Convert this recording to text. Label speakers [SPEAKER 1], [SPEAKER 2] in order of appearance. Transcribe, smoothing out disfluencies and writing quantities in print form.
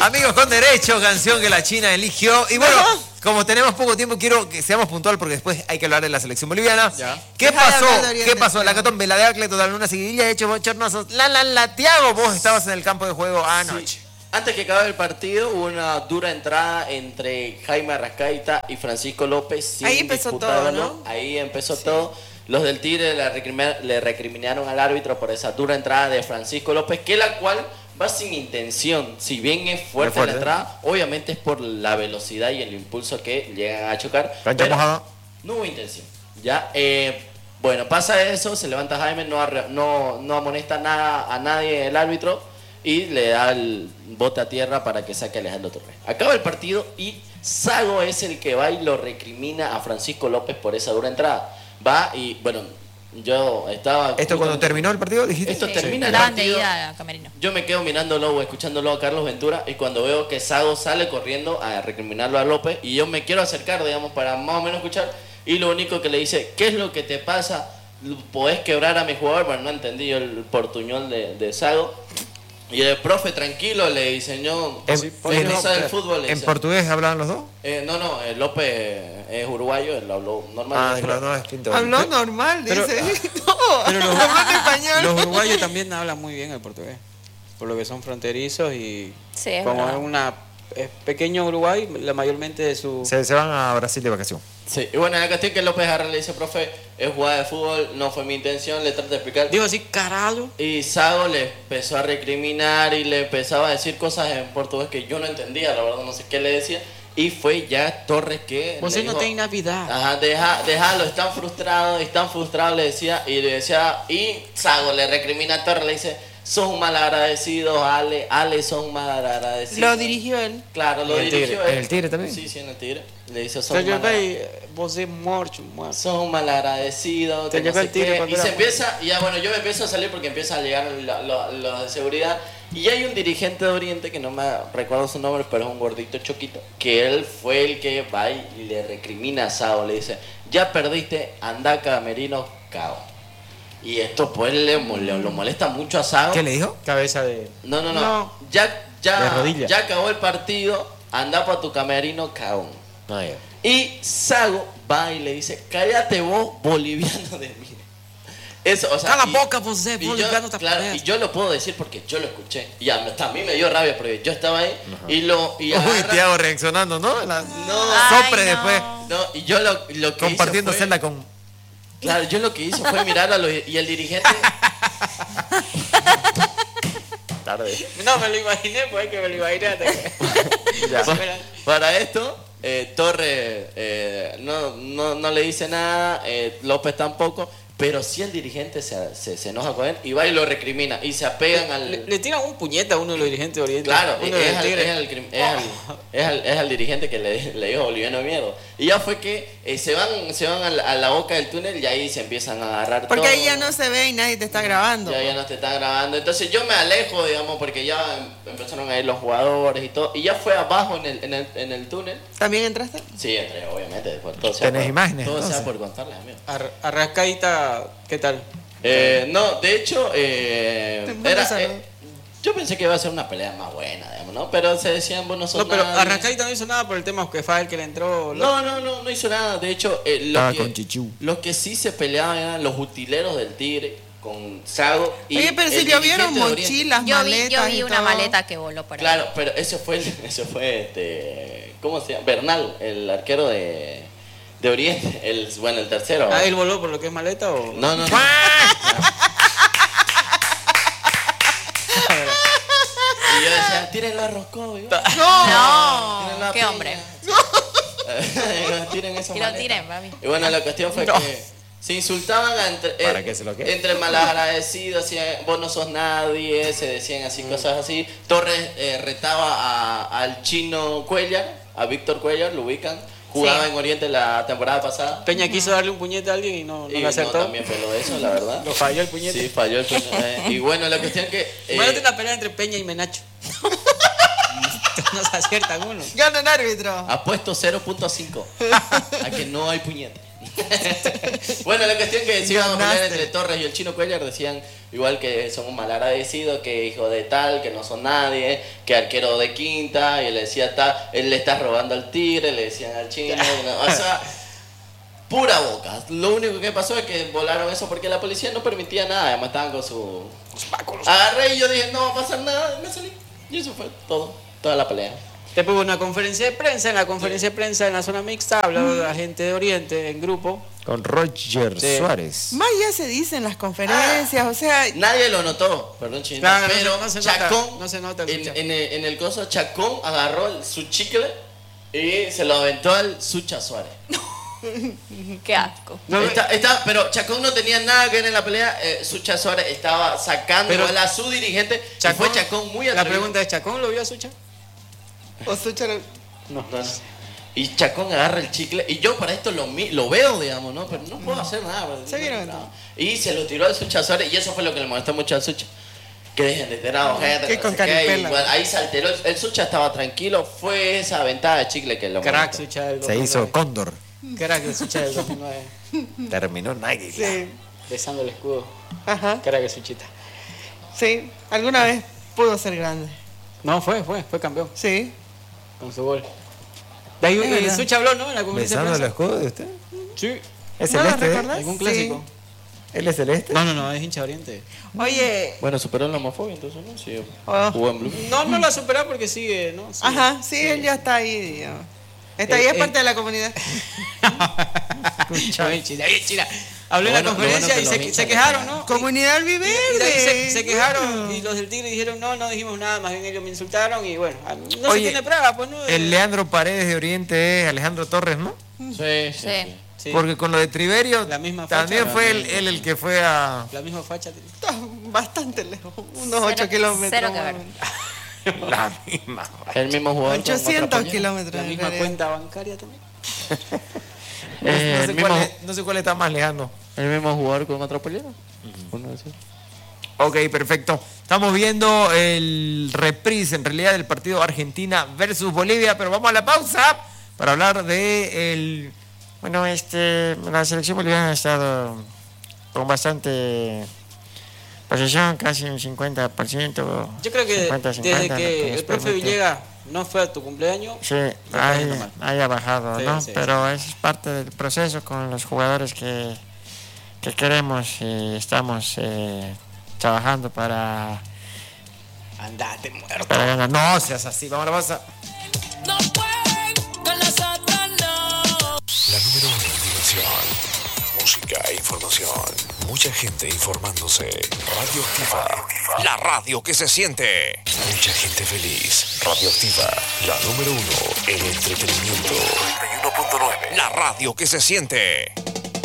[SPEAKER 1] Amigos con Derecho, canción que la China eligió. Y bueno, como tenemos poco tiempo, quiero que seamos puntual porque después hay que hablar de la selección boliviana.
[SPEAKER 2] Ya.
[SPEAKER 1] ¿Qué pasó? ¿Qué pasó? La Catombe, la de Acleto, la Luna Seguidilla, hecho bochornosos. La Tiago, vos estabas en el campo de juego anoche.
[SPEAKER 3] Sí. Antes que acabe el partido, hubo una dura entrada entre Jaime Arrascaita y Francisco López. Sin
[SPEAKER 4] Ahí empezó
[SPEAKER 3] disputar,
[SPEAKER 4] todo, ¿no?
[SPEAKER 3] Ahí empezó todo. Los del Tigre le recriminaron al árbitro por esa dura entrada de Francisco López, que la cual va sin intención. Si bien es fuerte la entrada, obviamente es por la velocidad y el impulso que llegan a chocar.
[SPEAKER 1] Cancha
[SPEAKER 3] pero
[SPEAKER 1] mojada.
[SPEAKER 3] no hubo intención. Ya, bueno, pasa eso, se levanta Jaime, no amonesta nada a nadie el árbitro y le da el bote a tierra para que saque a Alejandro Torres. Acaba el partido y Sago es el que va y lo recrimina a Francisco López por esa dura entrada. Va y, bueno, yo estaba...
[SPEAKER 1] ¿Esto cuando terminó el partido, dijiste?
[SPEAKER 3] Esto termina el
[SPEAKER 5] Estaban de
[SPEAKER 3] partido.
[SPEAKER 5] ida a Camerino.
[SPEAKER 3] Yo me quedo mirándolo o escuchándolo a Carlos Ventura y cuando veo que Sago sale corriendo a recriminarlo a López y yo me quiero acercar, digamos, para más o menos escuchar y lo único que le dice, ¿qué es lo que te pasa? ¿Podés quebrar a mi jugador? Bueno, no entendí yo el portuñol de Sago. Y el profe tranquilo le diseñó no sabe el fútbol.
[SPEAKER 1] ¿En portugués hablaban los dos?
[SPEAKER 3] No, López es uruguayo, él habló normal.
[SPEAKER 1] Claro, no, es pinto.
[SPEAKER 4] Habló normal,
[SPEAKER 2] Pero-
[SPEAKER 4] dice. No,
[SPEAKER 2] pero
[SPEAKER 4] habló en español.
[SPEAKER 2] Los uruguayos también hablan muy bien el portugués, por lo que son fronterizos y
[SPEAKER 5] Sí, es
[SPEAKER 2] como
[SPEAKER 5] verdad.
[SPEAKER 2] es pequeño Uruguay, la mayormente de su...
[SPEAKER 1] Se van a Brasil de vacación.
[SPEAKER 3] Sí, y bueno, la cuestión que López Garra le dice, profe, es jugada de fútbol, no fue mi intención, le trata de explicar.
[SPEAKER 2] Digo así, carajo.
[SPEAKER 3] Y Sago le empezó a recriminar y le empezaba a decir cosas en portugués que yo no entendía, la verdad no sé qué le decía. Y fue ya Torres que...
[SPEAKER 2] Vos
[SPEAKER 3] le
[SPEAKER 2] no
[SPEAKER 3] dijo,
[SPEAKER 2] tenés Navidad.
[SPEAKER 3] Ajá, déjalo, están frustrados, le decía. Y Sago le recrimina a Torres, le dice, sos un mal agradecido, Ale, sos un mal agradecido.
[SPEAKER 4] Lo dirigió él.
[SPEAKER 3] Claro, lo
[SPEAKER 1] ¿En el
[SPEAKER 3] dirigió
[SPEAKER 1] Tigre?
[SPEAKER 3] él.
[SPEAKER 1] ¿En el Tigre también?
[SPEAKER 3] Sí, en el Tigre. Le dice, sos
[SPEAKER 2] Te
[SPEAKER 3] un mal
[SPEAKER 2] llevé, vos es muerto.
[SPEAKER 3] sos un malagradecido,
[SPEAKER 2] Te
[SPEAKER 3] que no
[SPEAKER 2] llevé
[SPEAKER 3] sé
[SPEAKER 2] el Tigre
[SPEAKER 3] qué.
[SPEAKER 2] cuando
[SPEAKER 3] Y
[SPEAKER 2] era
[SPEAKER 3] se
[SPEAKER 2] joven.
[SPEAKER 3] empieza, y ya bueno, yo me empiezo a salir porque empiezan a llegar los de seguridad. Y hay un dirigente de Oriente, que no me recuerdo su nombre, pero es un gordito choquito, que él fue el que va y le recrimina a Sao, le dice, ya perdiste, anda Camerino, cao. Y esto pues lo molesta mucho a Sao.
[SPEAKER 1] ¿Qué le dijo?
[SPEAKER 2] Cabeza de...
[SPEAKER 3] No.
[SPEAKER 4] No.
[SPEAKER 2] De rodilla.
[SPEAKER 3] Ya acabó el partido, anda para tu camerino, caón. Y Sago va y le dice, cállate vos, boliviano de mí. Eso, o sea,
[SPEAKER 2] Cala la boca, vos
[SPEAKER 3] y
[SPEAKER 2] boliviano,
[SPEAKER 3] yo,
[SPEAKER 2] te
[SPEAKER 3] claro,
[SPEAKER 2] pones.
[SPEAKER 3] y yo lo puedo decir porque yo lo escuché. Y hasta a mí me dio rabia porque yo estaba ahí y
[SPEAKER 1] Uy,
[SPEAKER 3] agarra-
[SPEAKER 1] Tiago reaccionando, ¿no?
[SPEAKER 3] No,
[SPEAKER 5] Ay,
[SPEAKER 1] Sopre
[SPEAKER 5] no.
[SPEAKER 1] después.
[SPEAKER 3] no, y yo lo que
[SPEAKER 1] Compartiendo
[SPEAKER 3] hice fue,
[SPEAKER 1] celda con...
[SPEAKER 3] Claro, yo lo que hice fue mirar y el dirigente...
[SPEAKER 1] Tarde.
[SPEAKER 2] No, me lo imaginé, pues que me lo imaginé.
[SPEAKER 3] Para esto, Torres no le dice nada, López tampoco, pero sí el dirigente se enoja con él y va y lo recrimina y se apegan al...
[SPEAKER 2] Le tiran un puñete a uno de los dirigentes de Oriente.
[SPEAKER 3] Claro,
[SPEAKER 2] uno de los Tigres.
[SPEAKER 3] es al dirigente que le dijo boliviano de mierda. Y ya fue que se van a la boca del túnel y ahí se empiezan a agarrar
[SPEAKER 4] Porque
[SPEAKER 3] todo.
[SPEAKER 4] ahí ya no se ve y nadie te está grabando.
[SPEAKER 3] Ya no te están grabando. Entonces yo me alejo, digamos, porque ya empezaron a ir los jugadores y todo. Y ya fue abajo en el túnel.
[SPEAKER 4] ¿También entraste?
[SPEAKER 3] Sí, entré, obviamente. Después, todo sea
[SPEAKER 1] ¿Tenés
[SPEAKER 3] por-
[SPEAKER 1] imágenes,
[SPEAKER 3] Todo sea
[SPEAKER 1] entonces?
[SPEAKER 3] por contarles, amigo.
[SPEAKER 2] Arrascaita, ¿qué tal?
[SPEAKER 3] No, de hecho,
[SPEAKER 4] Buena salud.
[SPEAKER 3] yo pensé que iba a ser una pelea más buena, digamos, ¿no? Pero se decían, vos no sos
[SPEAKER 2] No, pero
[SPEAKER 3] nadie.
[SPEAKER 2] Arrascaita no hizo nada por el tema que fue el que le entró.
[SPEAKER 3] No hizo nada. De hecho,
[SPEAKER 1] Estaba con Chichu.
[SPEAKER 3] los que sí se peleaban eran los utileros del Tigre con Sago. Y
[SPEAKER 4] Oye, pero si
[SPEAKER 3] el
[SPEAKER 4] llovieron
[SPEAKER 3] dirigente de Oriente.
[SPEAKER 4] mochilas,
[SPEAKER 5] Yo
[SPEAKER 4] maletas
[SPEAKER 5] vi
[SPEAKER 4] y
[SPEAKER 5] una
[SPEAKER 4] todo.
[SPEAKER 5] maleta que voló por ahí.
[SPEAKER 3] Claro, pero ese fue ¿cómo se llama? Bernal, el arquero de Oriente, el tercero.
[SPEAKER 2] Ah, ¿él voló por lo que es maleta o...?
[SPEAKER 3] No. Y yo decía, tiren la roscó,
[SPEAKER 5] No,
[SPEAKER 3] Tiren la
[SPEAKER 5] qué
[SPEAKER 3] piña.
[SPEAKER 5] hombre.
[SPEAKER 3] Tiren esa
[SPEAKER 5] Que lo
[SPEAKER 3] maleta.
[SPEAKER 5] tiren, papi.
[SPEAKER 3] Y bueno, la cuestión fue que se insultaban
[SPEAKER 1] ¿Para qué se lo qué?
[SPEAKER 3] entre malagradecidos, decían, vos no sos nadie, se decían así, cosas así. Torres retaba al chino Cuellar, a Víctor Cuellar, lo ubican. Jugaba
[SPEAKER 5] Sí.
[SPEAKER 3] en Oriente la temporada pasada.
[SPEAKER 2] Peña quiso darle un puñete a alguien y no
[SPEAKER 3] Y
[SPEAKER 2] le acertó.
[SPEAKER 3] también peló eso, la verdad.
[SPEAKER 2] Lo falló el puñete.
[SPEAKER 3] Sí, falló el puñete. Y bueno, la cuestión es que...
[SPEAKER 2] Imagínate una pelea entre Peña y Menacho. No se aciertan uno.
[SPEAKER 4] Gana el árbitro.
[SPEAKER 3] Apuesto 0.5 a que no hay puñete. Bueno, la cuestión que se iban a pelear
[SPEAKER 4] Ganaste.
[SPEAKER 3] entre Torres y el Chino Cuellar, decían igual que son un malagradecido, que hijo de tal, que no son nadie, que arquero de quinta, y él decía él le está robando al Tigre, le decían al Chino, o sea, pura boca. Lo único que pasó es que volaron eso porque la policía no permitía nada, además estaban con su... Agarré y yo dije, no va a pasar nada, y me salí. Y eso fue todo, toda la pelea.
[SPEAKER 2] Después hubo una conferencia de prensa. En la conferencia de prensa en la zona mixta hablaba la gente de Oriente en grupo.
[SPEAKER 1] Con Roger
[SPEAKER 2] Sí.
[SPEAKER 1] Suárez.
[SPEAKER 4] Más ya se dice en las conferencias, o sea,
[SPEAKER 3] Nadie lo notó, perdón, Chinita,
[SPEAKER 2] Claro, no
[SPEAKER 3] pero
[SPEAKER 2] se- no se nota,
[SPEAKER 3] Chacón,
[SPEAKER 2] no se nota el Sucha.
[SPEAKER 3] en el coso, Chacón agarró su chicle y se lo aventó al Sucha Suárez.
[SPEAKER 5] Qué asco.
[SPEAKER 3] Pero Chacón no tenía nada que ver en la pelea. Sucha Suárez estaba sacando
[SPEAKER 2] Pero
[SPEAKER 3] a su dirigente. Y fue Chacón muy
[SPEAKER 2] La
[SPEAKER 3] atrevido.
[SPEAKER 2] pregunta es, ¿Chacón lo vio a Sucha?
[SPEAKER 4] o Sucha lo-
[SPEAKER 3] No. Y Chacón agarra el chicle. Y yo para esto lo veo, digamos, ¿no? Pero no puedo hacer nada.
[SPEAKER 4] Se vieron.
[SPEAKER 3] Y se lo tiró al Sucha Suárez. Y eso fue lo que le molestó mucho al Sucha. Que dejen de tirar ojete.
[SPEAKER 4] que
[SPEAKER 3] no
[SPEAKER 4] con
[SPEAKER 3] sé qué, y
[SPEAKER 4] caripela.
[SPEAKER 3] bueno, ahí se alteró. El Sucha estaba tranquilo. Fue esa ventada de chicle que lo
[SPEAKER 2] Crack
[SPEAKER 3] molestó.
[SPEAKER 2] Sucha del
[SPEAKER 1] Se
[SPEAKER 2] 2009.
[SPEAKER 1] hizo cóndor.
[SPEAKER 2] Crack de Sucha del 2009.
[SPEAKER 1] Terminó en águila.
[SPEAKER 4] Sí,
[SPEAKER 2] Besando el escudo.
[SPEAKER 4] ajá,
[SPEAKER 2] Crack de Suchita.
[SPEAKER 4] sí, alguna vez pudo ser grande.
[SPEAKER 2] No, fue campeón
[SPEAKER 4] Sí,
[SPEAKER 2] con su gol. De ahí
[SPEAKER 4] Es verdad.
[SPEAKER 2] Sucha habló, ¿no? En la conferencia de
[SPEAKER 1] ¿Besando el
[SPEAKER 2] prensa.
[SPEAKER 1] escudo de usted?
[SPEAKER 2] Sí.
[SPEAKER 1] ¿Es
[SPEAKER 4] ¿no lo
[SPEAKER 1] celeste?
[SPEAKER 4] recordás?
[SPEAKER 2] ¿Algún
[SPEAKER 4] Sí.
[SPEAKER 2] clásico?
[SPEAKER 1] ¿Él es celeste?
[SPEAKER 2] No, es hincha de Oriente.
[SPEAKER 4] Oye,
[SPEAKER 3] Bueno, superó la homofobia, entonces, ¿no? Sí,
[SPEAKER 4] Oh.
[SPEAKER 3] jugó en Blue.
[SPEAKER 2] No la supera porque sigue, ¿no? Sigue.
[SPEAKER 4] ajá, sí, él ya está ahí, digamos. Está ahí, es parte de la comunidad.
[SPEAKER 2] Bien chila. Habló en la
[SPEAKER 3] Lo bueno
[SPEAKER 2] conferencia
[SPEAKER 3] que
[SPEAKER 2] y
[SPEAKER 3] los
[SPEAKER 2] se
[SPEAKER 3] hinchas
[SPEAKER 2] quejaron,
[SPEAKER 3] le
[SPEAKER 2] ¿no?
[SPEAKER 4] Comunidad
[SPEAKER 2] Y de ahí
[SPEAKER 4] Viverde.
[SPEAKER 2] se quejaron y los del Tigre dijeron, no dijimos nada, más bien ellos me insultaron y bueno, no
[SPEAKER 1] Oye,
[SPEAKER 2] se tiene prueba, pues no.
[SPEAKER 1] El Leandro Paredes de Oriente es Alejandro Torres, ¿no?
[SPEAKER 3] Sí.
[SPEAKER 5] Sí.
[SPEAKER 2] Sí,
[SPEAKER 1] Porque con lo de Triverio
[SPEAKER 2] La misma facha,
[SPEAKER 1] también
[SPEAKER 2] la
[SPEAKER 1] fue
[SPEAKER 2] misma.
[SPEAKER 1] él el que fue a...
[SPEAKER 2] la misma facha tiene.
[SPEAKER 4] Está bastante lejos, unos
[SPEAKER 5] Cero-
[SPEAKER 4] 8 kilómetros.
[SPEAKER 5] cero que ver.
[SPEAKER 1] La misma.
[SPEAKER 3] El mismo jugador. con otra
[SPEAKER 4] 800
[SPEAKER 3] pollera.
[SPEAKER 4] kilómetros.
[SPEAKER 2] La
[SPEAKER 4] en
[SPEAKER 2] misma
[SPEAKER 4] realidad.
[SPEAKER 2] cuenta bancaria también.
[SPEAKER 1] No sé
[SPEAKER 3] el, mismo,
[SPEAKER 1] no sé cuál está más lejano.
[SPEAKER 3] el mismo jugador con otra pollera. Uno así.
[SPEAKER 1] Ok, perfecto. Estamos viendo el reprise en realidad del partido Argentina versus Bolivia, pero vamos a la pausa para hablar de el... Bueno, la selección boliviana ha estado con bastante posesión, casi un 50%.
[SPEAKER 2] Yo creo que
[SPEAKER 1] 50,
[SPEAKER 2] desde que el
[SPEAKER 1] nos
[SPEAKER 2] profe
[SPEAKER 1] permite.
[SPEAKER 2] Villegas no fue a tu cumpleaños,
[SPEAKER 1] Sí,
[SPEAKER 2] está yendo mal.
[SPEAKER 1] haya bajado,
[SPEAKER 2] Sí,
[SPEAKER 1] ¿no?
[SPEAKER 2] sí,
[SPEAKER 1] Pero eso es parte del proceso con los jugadores que queremos y estamos trabajando para
[SPEAKER 2] andate muerto.
[SPEAKER 1] ganar. No seas así, vamos a la pausa.
[SPEAKER 6] No pueden con nosotros, no.
[SPEAKER 7] La número uno en diversión, música e información. Mucha gente informándose. Radioactiva, la radio que se siente. Mucha gente feliz. Radioactiva, la número uno en entretenimiento. 91.9, la radio que se siente.